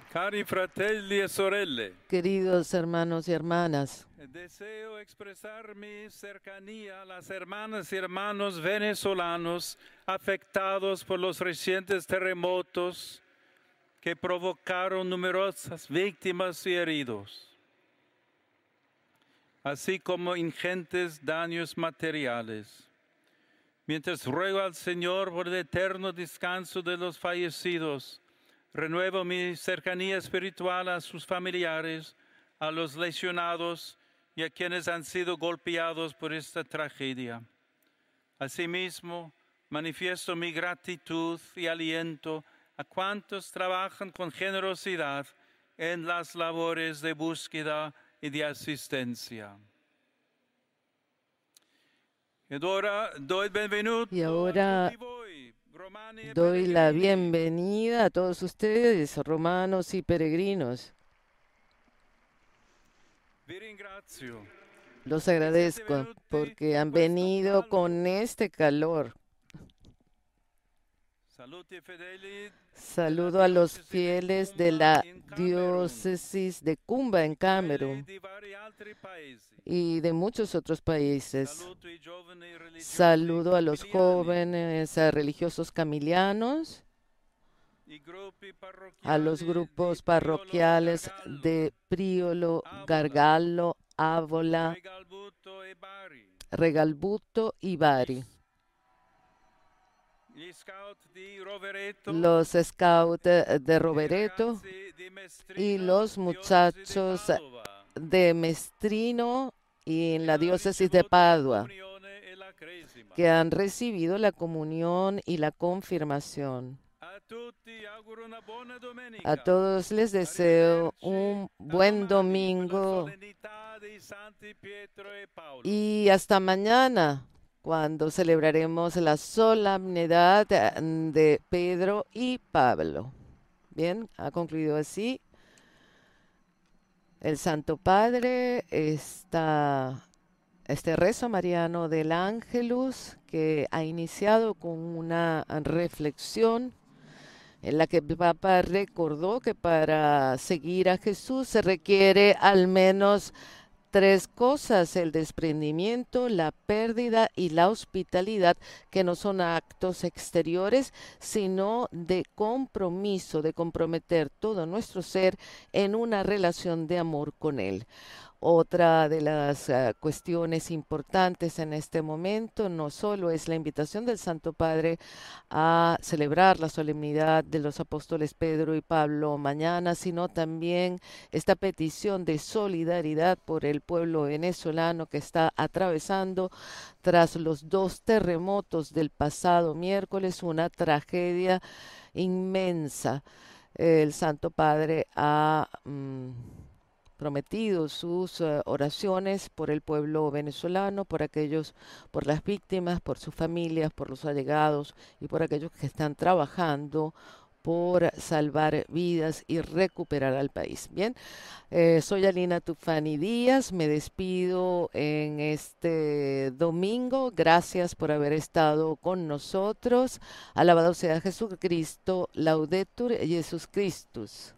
Cari fratelli e sorelle, Queridos hermanos y hermanas, deseo expresar mi cercanía a las hermanas y hermanos venezolanos afectados por los recientes terremotos que provocaron numerosas víctimas y heridos, así como ingentes daños materiales. Mientras ruego al Señor por el eterno descanso de los fallecidos, renuevo mi cercanía espiritual a sus familiares, a los lesionados y a quienes han sido golpeados por esta tragedia. Asimismo, manifiesto mi gratitud y aliento a cuantos trabajan con generosidad en las labores de búsqueda y de asistencia. y ahora doy la bienvenida a todos ustedes, romanos y peregrinos. Los agradezco porque han venido con este calor. Saludo a los fieles de la diócesis de Cumba en Camerún y de muchos otros países. Saludo a los jóvenes religiosos camilianos, a los grupos parroquiales de Priolo, Gargallo, Avola, Regalbuto y Bari. Los scouts de Rovereto y los muchachos de Mestrino y en la diócesis de Padua, que han recibido la comunión y la confirmación. A todos les deseo un buen domingo y hasta mañana, cuando celebraremos la solemnidad de Pedro y Pablo. Bien, ha concluido así el Santo Padre, este rezo mariano del Ángelus, que ha iniciado con una reflexión en la que el Papa recordó que para seguir a Jesús se requiere al menos tres cosas: el desprendimiento, la pérdida y la hospitalidad, que no son actos exteriores, sino de compromiso, de comprometer todo nuestro ser en una relación de amor con Él. Otra de las cuestiones importantes en este momento no solo es la invitación del Santo Padre a celebrar la solemnidad de los apóstoles Pedro y Pablo mañana, sino también esta petición de solidaridad por el pueblo venezolano que está atravesando, tras los dos terremotos del pasado miércoles, una tragedia inmensa. El Santo Padre ha prometido sus oraciones por el pueblo venezolano, por aquellos, por las víctimas, por sus familias, por los allegados y por aquellos que están trabajando por salvar vidas y recuperar al país. Bien, soy Alina Tufani Díaz, me despido en este domingo. Gracias por haber estado con nosotros. Alabado sea Jesucristo, Laudetur Jesus Christus.